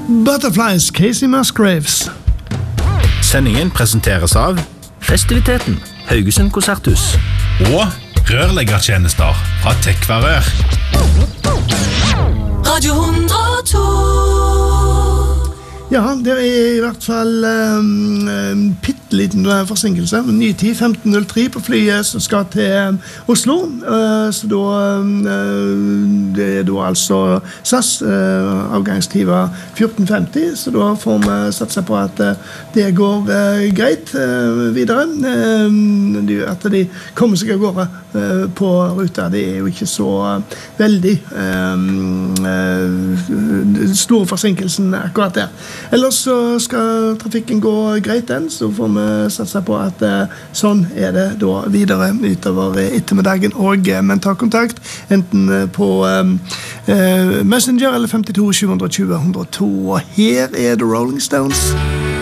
Butterflies, Casey Musgraves. Sendingen presenteres av Festiviteten, Haugesund Konserthus. Og rørleggertjenester fra Tekvarør. Radio 102. Ja, det I hvert fall pitteliten forsinkelse. Ny tid, 15.03 på flyet som skal til Oslo. Så da, det da altså SAS, avgangstid var 14.50, så da får vi satse på at det går greit videre. At de kommer seg av gårde på ruta, det jo ikke så veldig stor forsinkelsen akkurat der. Ellers så skal trafikken gå greit den, så får vi satse på at sånn det da videre utover ettermiddagen og ta kontakt enten på Messenger eller 52 720 102, og her det Rolling Stones.